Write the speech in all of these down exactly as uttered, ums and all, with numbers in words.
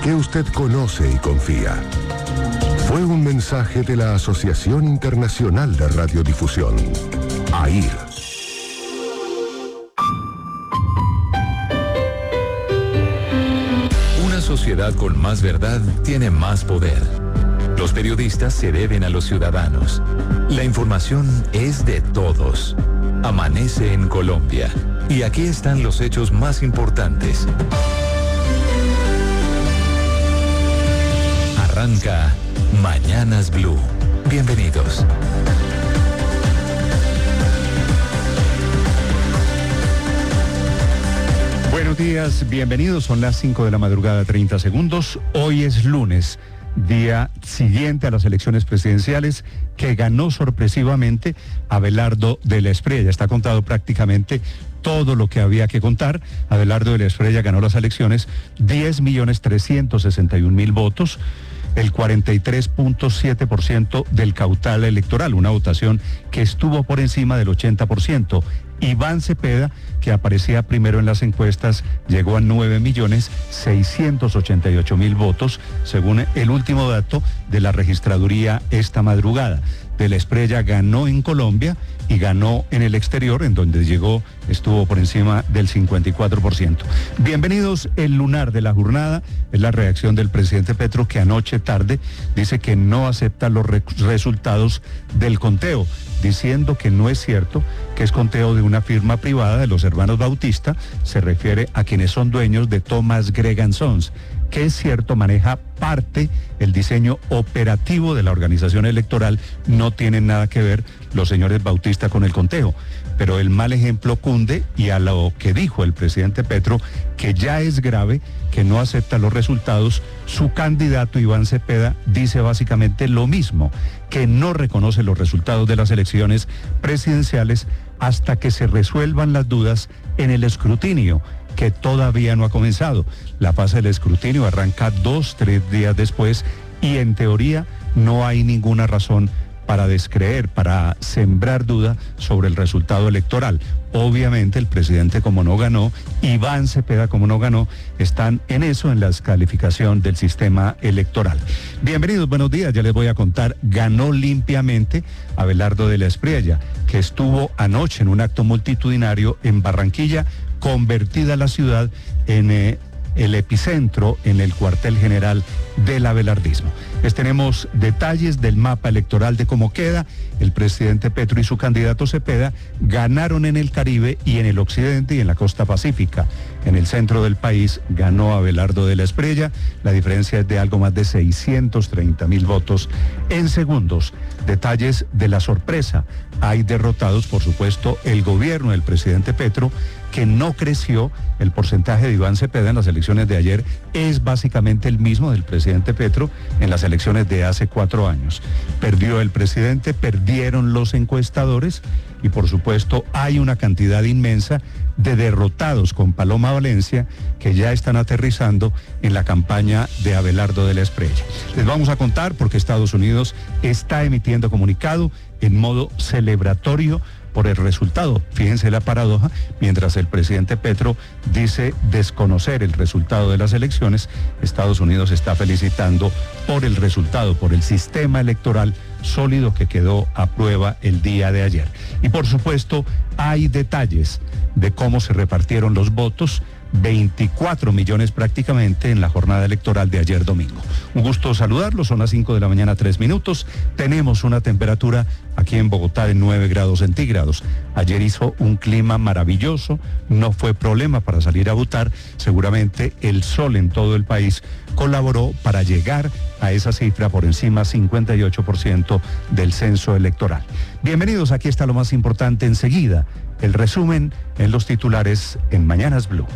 que usted conoce y confía. Fue un mensaje de la Asociación Internacional de Radiodifusión, A I R. Una sociedad con más verdad tiene más poder. Los periodistas se deben a los ciudadanos. La información es de todos. Amanece en Colombia. Y aquí están los hechos más importantes. Arranca Mañanas Blue. Bienvenidos. Buenos días, bienvenidos. Son las cinco de la madrugada, treinta segundos. Hoy es lunes, día siguiente a las elecciones presidenciales, que ganó sorpresivamente Abelardo de la Espriella. Está contado prácticamente todo lo que había que contar. Abelardo de la Espriella ganó las elecciones, diez millones trescientos sesenta y un mil votos, el cuarenta y tres punto siete por ciento del caudal electoral, una votación que estuvo por encima del ochenta por ciento. Iván Cepeda, que aparecía primero en las encuestas, llegó a nueve millones seiscientos ochenta y ocho mil votos, según el último dato de la registraduría esta madrugada. De la Espriella ganó en Colombia y ganó en el exterior, en donde llegó, estuvo por encima del cincuenta y cuatro por ciento. Bienvenidos. El lunar de la jornada es la reacción del presidente Petro, que anoche tarde dice que no acepta los re- resultados del conteo, diciendo que no es cierto, que es conteo de una firma privada de los hermanos Bautista. Se refiere a quienes son dueños de Thomas Gregg Sons, que es cierto, maneja parte el diseño operativo de la organización electoral. No tienen nada que ver los señores Bautista con el conteo, pero el mal ejemplo cunde, y a lo que dijo el presidente Petro, que ya es grave, que no acepta los resultados, su candidato Iván Cepeda dice básicamente lo mismo, que no reconoce los resultados de las elecciones presidenciales hasta que se resuelvan las dudas en el escrutinio, que todavía no ha comenzado. La fase del escrutinio arranca dos, tres días después, y en teoría no hay ninguna razón para descreer, para sembrar duda sobre el resultado electoral. Obviamente el presidente, como no ganó, Iván Cepeda, como no ganó, están en eso, en la descalificación del sistema electoral. Bienvenidos, buenos días. Ya les voy a contar, ganó limpiamente Abelardo de la Espriella, que estuvo anoche en un acto multitudinario en Barranquilla, convertida la ciudad en eh, el epicentro, en el cuartel general del abelardismo. Les tenemos detalles del mapa electoral de cómo queda. El presidente Petro y su candidato Cepeda ganaron en el Caribe y en el occidente y en la costa pacífica. En el centro del país ganó Abelardo de la Espriella. La diferencia es de algo más de seiscientos treinta mil votos en segundos. Detalles de la sorpresa. Hay derrotados, por supuesto, el gobierno del presidente Petro, que no creció. El porcentaje de Iván Cepeda en las elecciones de ayer es básicamente el mismo del presidente Petro en las elecciones de hace cuatro años. Perdió el presidente, perdieron los encuestadores, y por supuesto hay una cantidad inmensa de derrotados con Paloma Valencia que ya están aterrizando en la campaña de Abelardo de la Espriella. Les vamos a contar porque Estados Unidos está emitiendo comunicado en modo celebratorio por el resultado. Fíjense la paradoja, mientras el presidente Petro dice desconocer el resultado de las elecciones, Estados Unidos está felicitando por el resultado, por el sistema electoral sólido que quedó a prueba el día de ayer. Y por supuesto, hay detalles de cómo se repartieron los votos, veinticuatro millones prácticamente en la jornada electoral de ayer domingo. Un gusto saludarlos, son las cinco de la mañana, tres minutos. Tenemos una temperatura aquí en Bogotá de nueve grados centígrados. Ayer hizo un clima maravilloso, no fue problema para salir a votar. Seguramente el sol en todo el país colaboró para llegar a esa cifra por encima cincuenta y ocho por ciento del censo electoral. Bienvenidos, aquí está lo más importante enseguida. El resumen en los titulares en Mañanas Blue.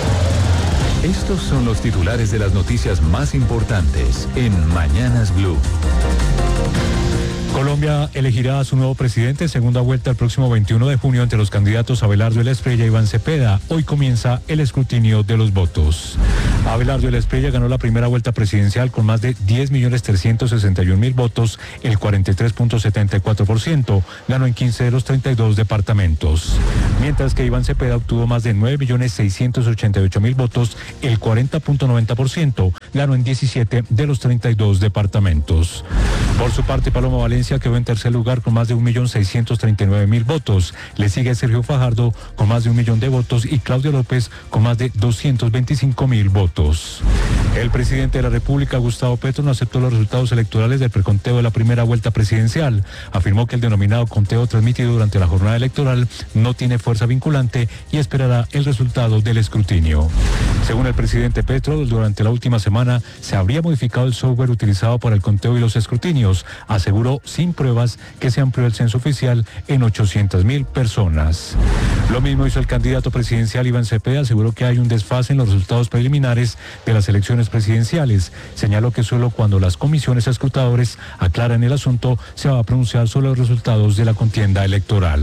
Estos son los titulares de las noticias más importantes en Mañanas Blue. Colombia elegirá a su nuevo presidente, segunda vuelta el próximo veintiuno de junio entre los candidatos Abelardo de la Espriella y Iván Cepeda. Hoy comienza el escrutinio de los votos. Abelardo de la Espriella ganó la primera vuelta presidencial con más de diez millones trescientos sesenta y un mil votos, el cuarenta y tres punto setenta y cuatro por ciento. Ganó en quince de los treinta y dos departamentos. Mientras que Iván Cepeda obtuvo más de nueve millones seiscientos ochenta y ocho mil votos, el cuarenta punto noventa por ciento. Ganó en diecisiete de los treinta y dos departamentos. Por su parte, Paloma Valencia quedó en tercer lugar con más de un millón seiscientos treinta y nueve mil votos. Le sigue Sergio Fajardo con más de un millón de votos y Claudio López con más de doscientos veinticinco mil votos. El presidente de la República, Gustavo Petro, no aceptó los resultados electorales del preconteo de la primera vuelta presidencial. Afirmó que el denominado conteo transmitido durante la jornada electoral no tiene fuerza vinculante y esperará el resultado del escrutinio. Según el presidente Petro, durante la última semana se habría modificado el software utilizado para el conteo y los escrutinios. Aseguró sin pruebas que se amplió el censo oficial en ochocientas mil personas. Lo mismo hizo el candidato presidencial Iván Cepeda. Aseguró que hay un desfase en los resultados preliminares de las elecciones presidenciales. Señaló que solo cuando las comisiones escrutadores aclaran el asunto se va a pronunciar sobre los resultados de la contienda electoral.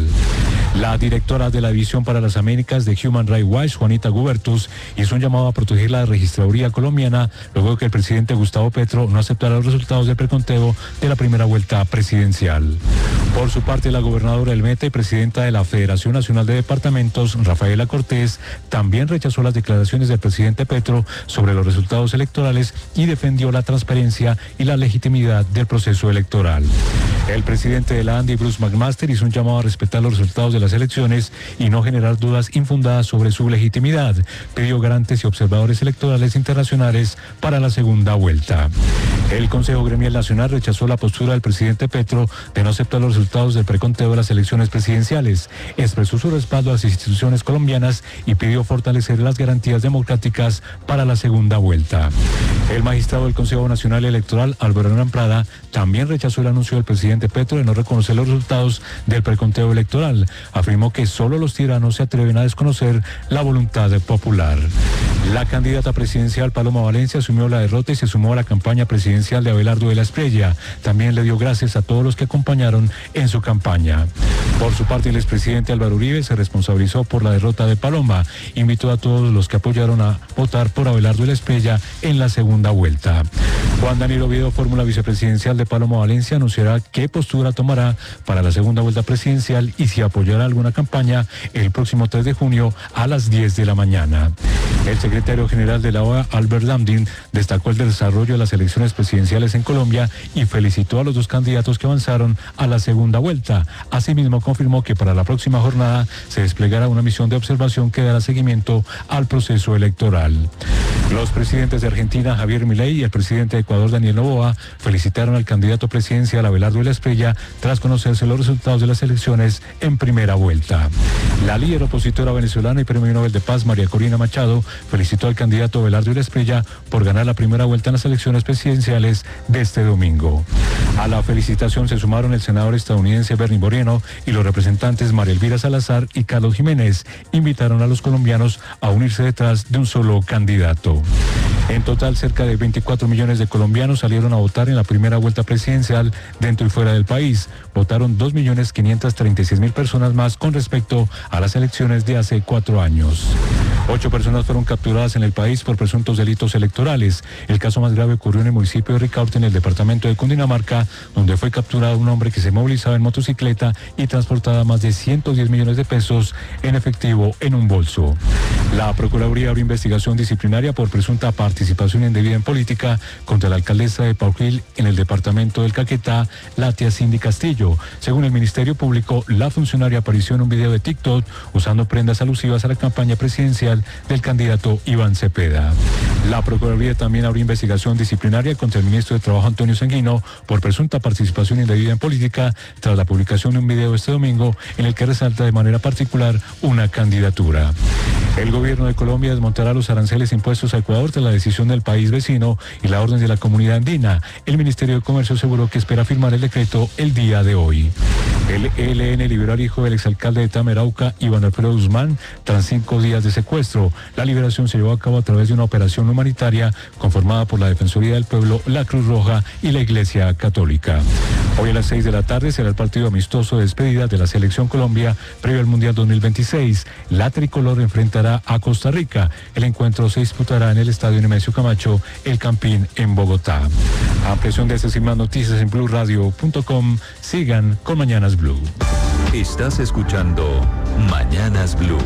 La directora de la División para las Américas de Human Rights Watch, Juanita Gubertus, hizo un llamado a proteger la registraduría colombiana luego de que el presidente Gustavo Petro no aceptara los resultados del preconteo de la primera vuelta presidencial. Por su parte, la gobernadora del Meta y presidenta de la Federación Nacional de Departamentos, Rafaela Cortés, también rechazó las declaraciones del presidente Petro sobre los resultados electorales y defendió la transparencia y la legitimidad del proceso electoral. El presidente de la ANDI, Bruce McMaster, hizo un llamado a respetar los resultados de las elecciones y no generar dudas infundadas sobre su legitimidad. Pidió garantes y observadores electorales internacionales para la segunda vuelta. El Consejo Gremial Nacional rechazó la postura del presidente Petro de no aceptar los resultados del preconteo de las elecciones presidenciales. Expresó su respaldo a las instituciones colombianas y pidió fortalecer las garantías democráticas para la segunda vuelta. El magistrado del Consejo Nacional Electoral, Álvaro Hernán Prada, también rechazó el anuncio del presidente Petro de no reconocer los resultados del preconteo electoral. Afirmó que solo los tiranos se atreven a desconocer la voluntad popular. La candidata presidencial Paloma Valencia asumió la derrota y se sumó a la campaña presidencial de Abelardo de la Espriella. También le dio gracias a todos los que acompañaron en su campaña. Por su parte, el expresidente Álvaro Uribe se responsabilizó por la derrota de Paloma. Invitó a todos los que apoyaron a votar por Abelardo de la Espriella en la segunda vuelta. Juan Daniel Oviedo, fórmula vicepresidencial de Paloma Valencia, anunciará qué postura tomará para la segunda vuelta presidencial y si apoyará alguna campaña el próximo tres de junio a las diez de la mañana. El secretario general de la O E A, Albert Lambdin, destacó el desarrollo de las elecciones presidenciales en Colombia y felicitó a los dos candidatos que avanzaron a la segunda vuelta. Asimismo, confirmó que para la próxima jornada se desplegará una misión de observación que dará seguimiento al proceso electoral. Los presidentes de Argentina, Javier Milei, y el presidente de Ecuador, Daniel Noboa, felicitaron al candidato presidencial Abelardo de la Espriella tras conocerse los resultados de las elecciones en primera vuelta. La líder opositora venezolana y premio Nobel de Paz, María Corina Machado, felicitó al candidato Abelardo de la Espriella por ganar la primera vuelta en las elecciones presidenciales de este domingo. A la felicitación se sumaron el senador estadounidense Bernie Moreno y los representantes María Elvira Salazar y Carlos Jiménez. Invitaron a los colombianos a unirse detrás de un solo candidato. En total, cerca de veinticuatro millones de colombianos salieron a votar en la primera vuelta presidencial dentro y fuera del país. Votaron dos millones quinientas treinta y seis mil personas más con respecto a las elecciones de hace cuatro años. Ocho personas fueron capturadas en el país por presuntos delitos electorales. El caso más grave ocurrió en el municipio de Ricaurte, en el departamento de Cundinamarca, donde fue capturado un hombre que se movilizaba en motocicleta y transportaba más de ciento diez millones de pesos en efectivo en un bolso. La Procuraduría abrió investigación disciplinaria por presunta participación indebida en política contra la alcaldesa de Pauquil en el departamento del Caquetá, Latia Cindy Castillo. Según el Ministerio Público, la funcionaria apareció en un video de TikTok usando prendas alusivas a la campaña presidencial del candidato Iván Cepeda. La Procuraduría también abrió investigación disciplinaria contra el ministro de Trabajo, Antonio Sanguino, por presunta participación indebida en política tras la publicación de un video este domingo en el que resalta de manera particular una candidatura. El gobierno de Colombia desmontará los aranceles impuestos a Ecuador tras la decisión del país vecino y la orden de la comunidad andina. El Ministerio de Comercio aseguró que espera firmar el decreto el día de hoy. El E L N liberó al hijo del exalcalde de Tamerauca, Iván Alfredo Guzmán, tras cinco días de secuestro. La liberación se llevó a cabo a través de una operación humanitaria conformada por la Defensoría del Pueblo, la Cruz Roja y la Iglesia Católica. Hoy a las seis de la tarde será el partido amistoso de despedida de la Selección Colombia previo al Mundial dos mil veintiséis. La tricolor enfrentará a Costa Rica. El encuentro se disputará en el Estadio Nemesio Camacho, El Campín, en Bogotá. Ampliación de estas y más noticias en blue radio punto com. Sigan con Mañanas Blue. Estás escuchando Mañanas Blue.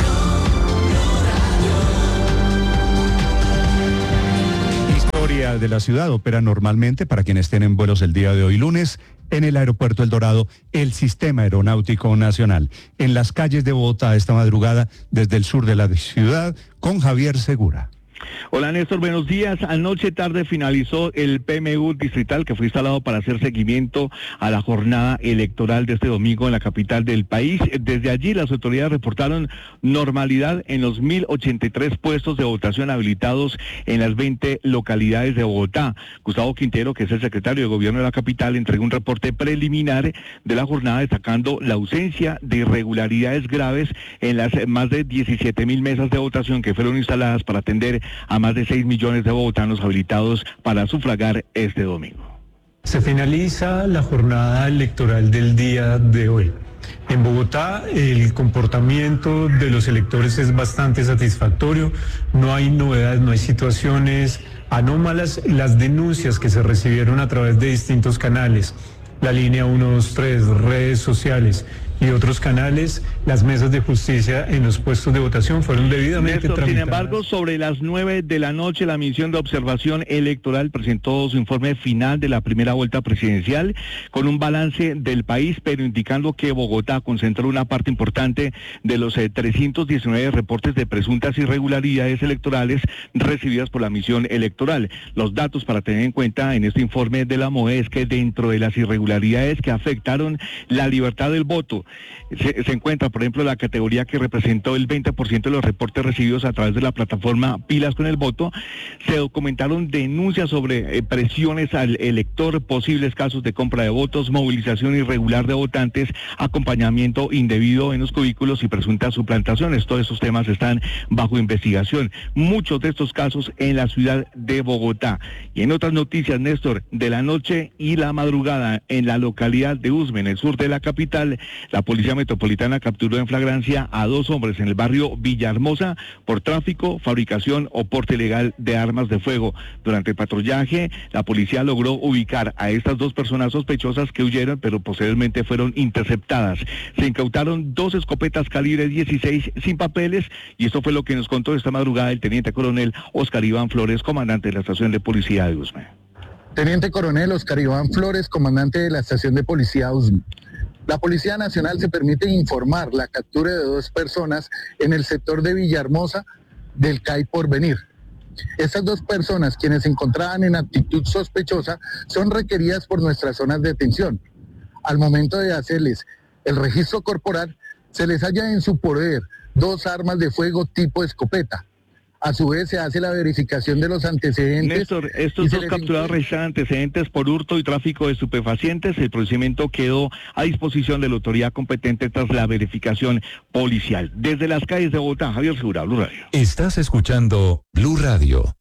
Historia de la ciudad opera normalmente, para quienes tienen vuelos el día de hoy lunes, en el aeropuerto El Dorado, el Sistema Aeronáutico Nacional. En las calles de Bogotá esta madrugada, desde el sur de la ciudad, con Javier Segura. Hola Néstor, buenos días. Anoche tarde finalizó el P M U distrital que fue instalado para hacer seguimiento a la jornada electoral de este domingo en la capital del país. Desde allí las autoridades reportaron normalidad en los mil ochenta y tres puestos de votación habilitados en las veinte localidades de Bogotá. Gustavo Quintero, que es el secretario de Gobierno de la capital, entregó un reporte preliminar de la jornada destacando la ausencia de irregularidades graves en las más de diecisiete mil mesas de votación que fueron instaladas para atender a más de seis millones de bogotanos habilitados para sufragar este domingo. Se finaliza la jornada electoral del día de hoy. En Bogotá el comportamiento de los electores es bastante satisfactorio, no hay novedades, no hay situaciones anómalas. Las denuncias que se recibieron a través de distintos canales, la línea uno dos tres, redes sociales y otros canales, las mesas de justicia en los puestos de votación fueron debidamente Néstor, tramitadas. Sin embargo, sobre las nueve de la noche, la misión de observación electoral presentó su informe final de la primera vuelta presidencial con un balance del país, pero indicando que Bogotá concentró una parte importante de los eh, trescientos diecinueve reportes de presuntas irregularidades electorales recibidas por la misión electoral. Los datos para tener en cuenta en este informe de la M O E es que dentro de las irregularidades que afectaron la libertad del voto, Se, se encuentra, por ejemplo, la categoría que representó el veinte por ciento de los reportes recibidos a través de la plataforma Pilas con el Voto. Se documentaron denuncias sobre eh, presiones al elector, posibles casos de compra de votos, movilización irregular de votantes, acompañamiento indebido en los cubículos y presuntas suplantaciones. Todos esos temas están bajo investigación. Muchos de estos casos en la ciudad de Bogotá. Y en otras noticias, Néstor, de la noche y la madrugada, en la localidad de Usme, en el sur de la capital, la Policía Metropolitana capturó en flagrancia a dos hombres en el barrio Villahermosa por tráfico, fabricación o porte ilegal de armas de fuego. Durante el patrullaje, la policía logró ubicar a estas dos personas sospechosas que huyeron, pero posteriormente fueron interceptadas. Se incautaron dos escopetas calibre dieciséis sin papeles, y esto fue lo que nos contó esta madrugada el teniente coronel Oscar Iván Flores, comandante de la estación de policía de Usme. Teniente coronel Oscar Iván Flores, comandante de la estación de policía de Usme. La Policía Nacional se permite informar la captura de dos personas en el sector de Villahermosa del C A I Porvenir. Estas dos personas, quienes se encontraban en actitud sospechosa, son requeridas por nuestras zonas de detención. Al momento de hacerles el registro corporal, se les halla en su poder dos armas de fuego tipo escopeta. A su vez se hace la verificación de los antecedentes. Néstor, estos dos capturados registran antecedentes por hurto y tráfico de estupefacientes. El procedimiento quedó a disposición de la autoridad competente tras la verificación policial. Desde las calles de Bogotá, Javier Segura, Blue Radio. Estás escuchando Blue Radio.